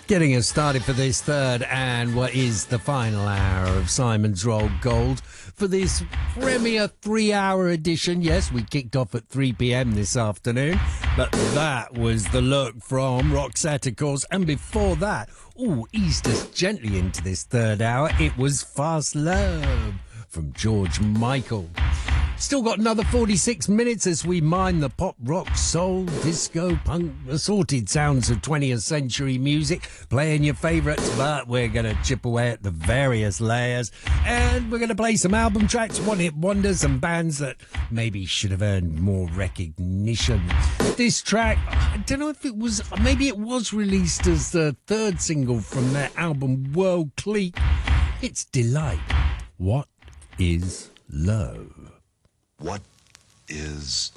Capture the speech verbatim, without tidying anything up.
Getting us started for this third and what is the final hour of Simon's Roll Gold for this premiere three-hour edition. Yes, we kicked off at three p.m. this afternoon, but that was The Look from Roxette, of course. And before that, ooh, eased us gently into this third hour. It was Fast Love from George Michael. Still got another forty-six minutes as we mine the pop, rock, soul, disco, punk, assorted sounds of twentieth century music, playing your favourites, but we're going to chip away at the various layers, and we're going to play some album tracks, one-hit wonders, and bands that maybe should have earned more recognition. This track, I don't know if it was, maybe it was released as the third single from their album World Clique. It's Delight. What is Love? What is